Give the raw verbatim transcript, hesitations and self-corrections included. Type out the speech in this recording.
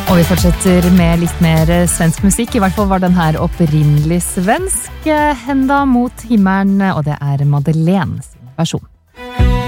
Og vi fortsetter med litt mer svensk musikk. I hvert fall var den her opprinnelig svensk. Henda mot himmelen, og det er Madeleine sin versjon.